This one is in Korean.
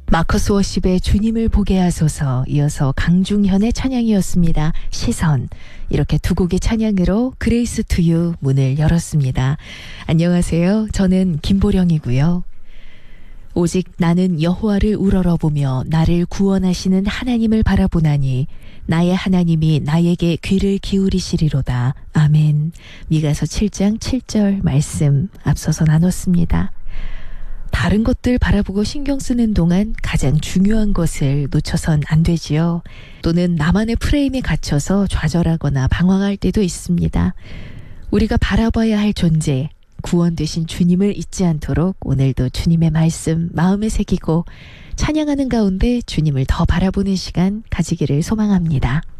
마커스 워십의 주님을 보게 하소서, 이어서 강중현의 찬양이었습니다. 시선. 이렇게 두 곡의 찬양으로 그레이스 투 유 문을 열었습니다. 안녕하세요. 저는 김보령이고요. 오직 나는 여호와를 우러러보며 나를 구원하시는 하나님을 바라보나니 나의 하나님이 나에게 귀를 기울이시리로다. 아멘. 미가서 7장 7절 말씀 앞서서 나눴습니다. 다른 것들 바라보고 신경 쓰는 동안 가장 중요한 것을 놓쳐선 안 되지요. 또는 나만의 프레임에 갇혀서 좌절하거나 방황할 때도 있습니다. 우리가 바라봐야 할 존재, 구원 되신 주님을 잊지 않도록 오늘도 주님의 말씀 마음에 새기고 찬양하는 가운데 주님을 더 바라보는 시간 가지기를 소망합니다.